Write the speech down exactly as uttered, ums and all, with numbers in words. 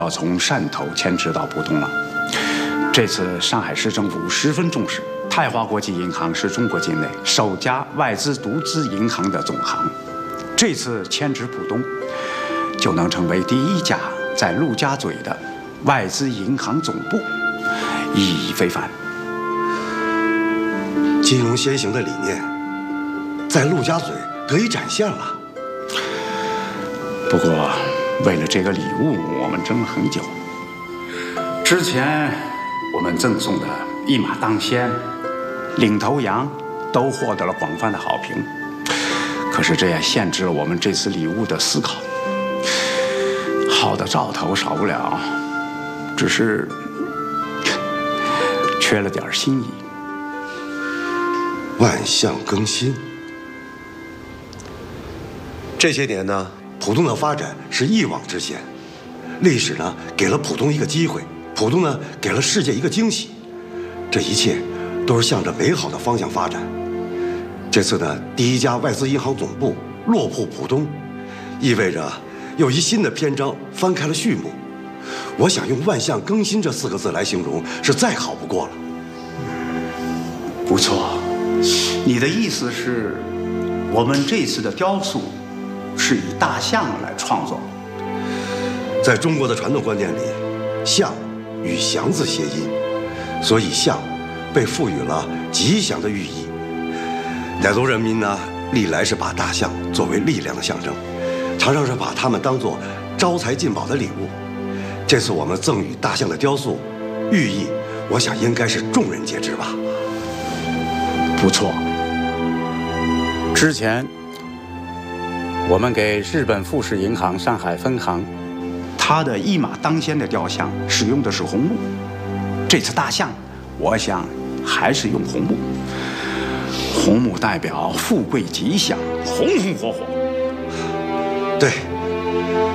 要从汕头迁址到浦东了。这次上海市政府十分重视，泰华国际银行是中国境内首家外资独资银行的总行，这次迁址浦东，就能成为第一家在陆家嘴的外资银行总部，意义非凡。 金融先行的理念，在陆家嘴得以展现了。 不过，为了这个礼物，我们争了很久。之前我们赠送的一马当先、领头羊都获得了广泛的好评，可是这也限制了我们这次礼物的思考。好的兆头少不了，只是缺了点新意。 万象更新。这些年呢，浦东的发展是一往直前，历史呢给了浦东一个机会，浦东呢给了世界一个惊喜，这一切都是向着美好的方向发展。这次呢，第一家外资银行总部落户浦东，意味着有一新的篇章翻开了序幕。我想用万象更新这四个字来形容，是再好不过了。 不错，你的意思是，我们这次的雕塑是以大象来创作。 在中国的传统观念里，象与祥字谐音，所以象被赋予了吉祥的寓意。傣族人民呢，历来是把大象作为力量的象征，常常是把它们当作招财进宝的礼物。这次我们赠予大象的雕塑，寓意我想应该是众人皆知吧。 不错。之前我们给日本富士银行上海分行，它的一马当先的雕像使用的是红木，这次大象，我想还是用红木。红木代表富贵吉祥，红红火火。 对。